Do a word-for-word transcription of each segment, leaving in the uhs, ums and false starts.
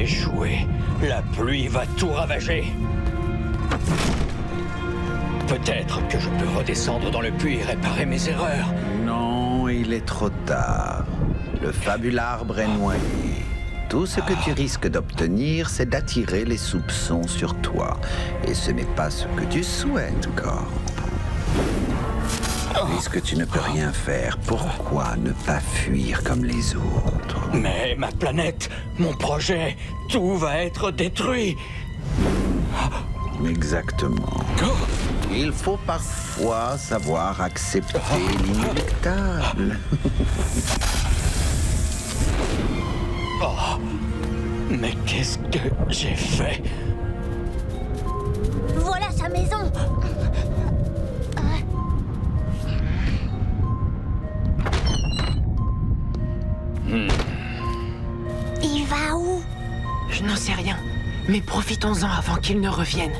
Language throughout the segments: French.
J'ai échoué. La pluie va tout ravager. Peut-être que je peux redescendre dans le puits et réparer mes erreurs. Non, il est trop tard. Le fabularbre est noyé. Tout ce que tu risques d'obtenir, c'est d'attirer les soupçons sur toi. Et ce n'est pas ce que tu souhaites, Corp. Puisque tu ne peux rien faire, pourquoi ne pas fuir comme les autres? Mais ma planète, mon projet, tout va être détruit. Exactement. Il faut parfois savoir accepter l'inéluctable. Oh, mais qu'est-ce que j'ai fait? Voilà sa maison. Hmm. Il va où? Je n'en sais rien, mais profitons-en avant qu'il ne revienne.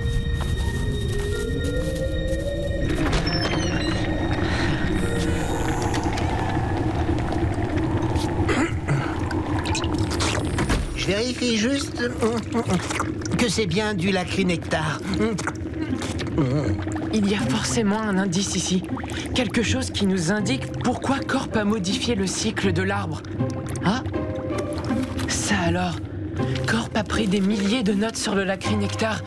Je vérifie juste que c'est bien du lacrinectar. Il y a forcément un indice ici. Quelque chose qui nous indique pourquoi Corp a modifié le cycle de l'arbre. Ah? Ça alors? Corp a pris des milliers de notes sur le lacrinectar.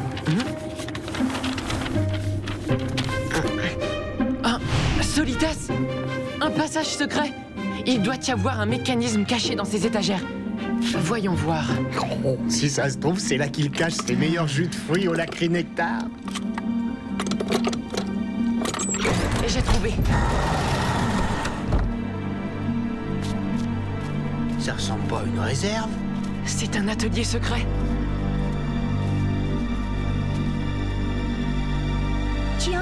Ah, Solitas! Un passage secret! Il doit y avoir un mécanisme caché dans ces étagères. Voyons voir. Oh, si ça se trouve, c'est là qu'il cache ses meilleurs jus de fruits au lacrinectar. J'ai trouvé. Ça ressemble pas à une réserve. C'est un atelier secret. Tiens.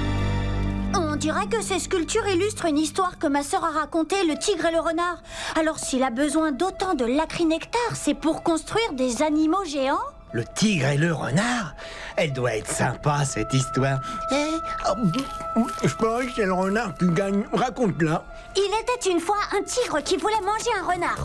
On dirait que ces sculptures illustrent une histoire que ma sœur a racontée, le tigre et le renard. Alors s'il a besoin d'autant de lacrinectar, c'est pour construire des animaux géants? Le tigre et le renard? Elle doit être sympa, cette histoire. Eh, oh, je pense que c'est le renard qui gagne. Raconte-la. Il était une fois un tigre qui voulait manger un renard.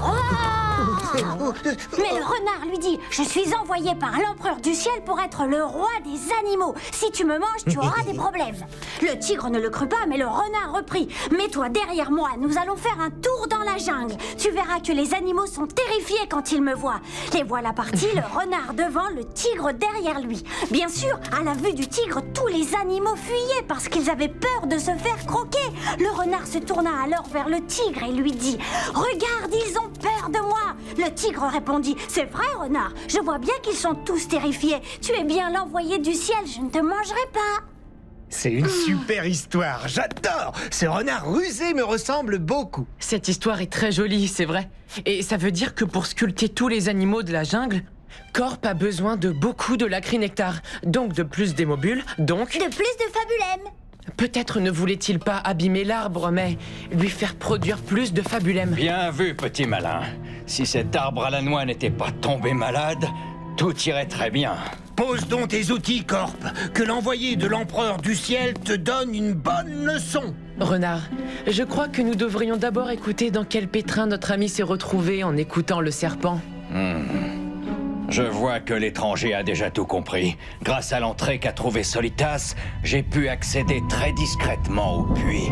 Oh Mais le renard lui dit « Je suis envoyé par l'empereur du ciel pour être le roi des animaux. Si tu me manges, tu auras des problèmes. » Le tigre ne le crut pas, mais le renard reprit « Mets-toi derrière moi, nous allons faire un tour dans la jungle. Tu verras que les animaux sont terrifiés quand ils me voient. » Les voilà partis, le renard devant, le tigre derrière lui. Bien sûr, à la vue du tigre, tous les animaux fuyaient parce qu'ils avaient peur de se faire croquer. Le renard se tourna alors vers le tigre et lui dit « Regarde, ils ont peur de moi !» Le tigre répondit « C'est vrai, renard, je vois bien qu'ils sont tous terrifiés. Tu es bien l'envoyé du ciel, je ne te mangerai pas. » C'est une super histoire, j'adore. Ce renard rusé me ressemble beaucoup. Cette histoire est très jolie, c'est vrai. Et ça veut dire que pour sculpter tous les animaux de la jungle, Corp a besoin de beaucoup de lacrinectar, donc de plus d'émobules, donc... De plus de fabulem. Peut-être ne voulait-il pas abîmer l'arbre, mais lui faire produire plus de fabulem. Bien vu, petit malin. Si cet arbre à la noix n'était pas tombé malade, tout irait très bien. Pose donc tes outils, Corp. Que l'envoyé de l'empereur du ciel te donne une bonne leçon. Renard, je crois que nous devrions d'abord écouter dans quel pétrin notre ami s'est retrouvé en écoutant le serpent. Hmm. Je vois que l'étranger a déjà tout compris. Grâce à l'entrée qu'a trouvée Solitas, j'ai pu accéder très discrètement au puits.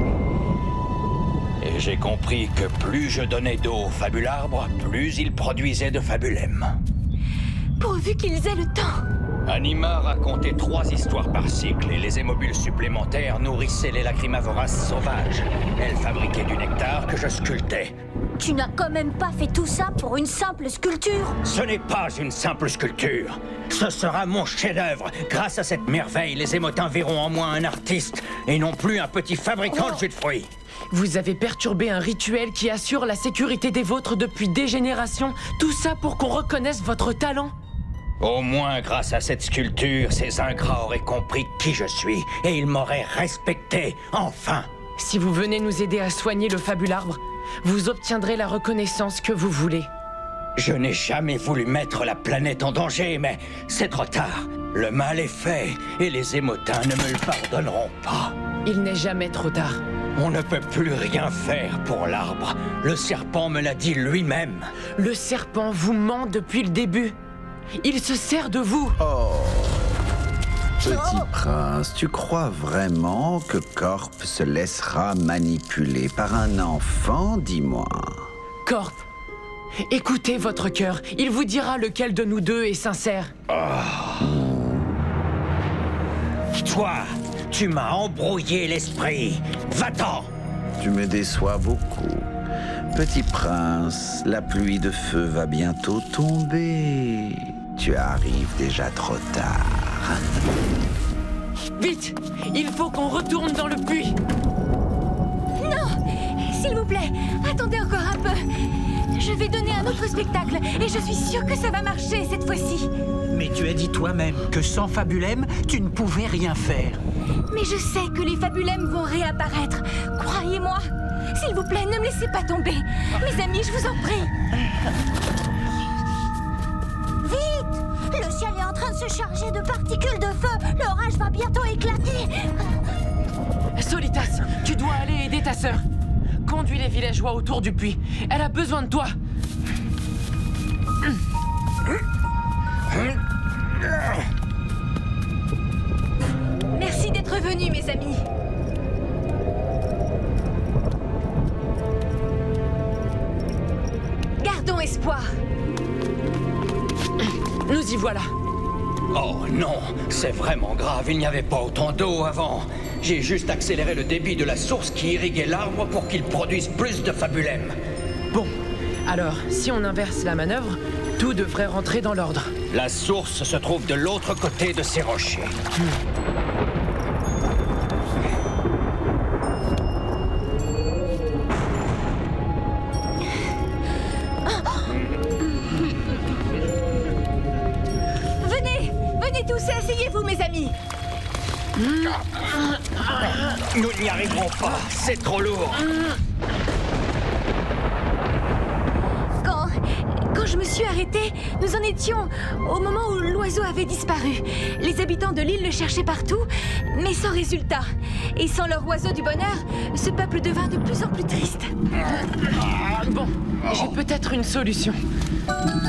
Et j'ai compris que plus je donnais d'eau au fabularbre, plus il produisait de fabulem. Pourvu qu'ils aient le temps. Anima racontait trois histoires par cycle et les émobules supplémentaires nourrissaient les lacrymavoraces sauvages. Elle fabriquait du nectar que je sculptais. Tu n'as quand même pas fait tout ça pour une simple sculpture. Ce n'est pas une simple sculpture. Ce sera mon chef-d'œuvre. Grâce à cette merveille, les émotins verront en moi un artiste et non plus un petit fabricant Oh. de jus de fruits. Vous avez perturbé un rituel qui assure la sécurité des vôtres depuis des générations. Tout ça pour qu'on reconnaisse votre talent. Au moins, grâce à cette sculpture, ces ingrats auraient compris qui je suis et ils m'auraient respecté, enfin. Si vous venez nous aider à soigner le fabularbre, vous obtiendrez la reconnaissance que vous voulez. Je n'ai jamais voulu mettre la planète en danger, mais c'est trop tard. Le mal est fait et les émotins ne me le pardonneront pas. Il n'est jamais trop tard. On ne peut plus rien faire pour l'arbre. Le serpent me l'a dit lui-même. Le serpent vous ment depuis le début. Il se sert de vous. Oh, petit prince, tu crois vraiment que Corp se laissera manipuler par un enfant, dis-moi? Corp, écoutez votre cœur. Il vous dira lequel de nous deux est sincère. Toi, tu m'as embrouillé l'esprit. Va-t'en! Tu me déçois beaucoup. Petit prince, la pluie de feu va bientôt tomber. Tu arrives déjà trop tard. Vite! Il faut qu'on retourne dans le puits. Non! S'il vous plaît, attendez encore un peu. Je vais donner un autre spectacle et je suis sûre que ça va marcher cette fois-ci. Mais tu as dit toi-même que sans Fabulem, tu ne pouvais rien faire. Mais je sais que les Fabulem vont réapparaître. Croyez-moi. S'il vous plaît, ne me laissez pas tomber. Mes amis, je vous en prie. Vite! Le ciel est en train de se charger de particules de feu. L'orage va bientôt éclater. Solitas, tu dois aller aider ta sœur. Conduis les villageois autour du puits. Elle a besoin de toi. Merci d'être venus, mes amis. Gardons espoir. Nous y voilà. Oh non, c'est vraiment grave. Il n'y avait pas autant d'eau avant. J'ai juste accéléré le débit de la source qui irriguait l'arbre pour qu'il produise plus de Fabulem. Bon, alors, si on inverse la manœuvre, tout devrait rentrer dans l'ordre. La source se trouve de l'autre côté de ces rochers. Venez, venez tous et asseyez-vous, mes amis. Nous n'y arriverons pas, c'est trop lourd. Quand, quand je me suis arrêtée, nous en étions au moment où l'oiseau avait disparu. Les habitants de l'île le cherchaient partout, mais sans résultat. Et sans leur oiseau du bonheur, ce peuple devint de plus en plus triste. Bon, j'ai peut-être une solution.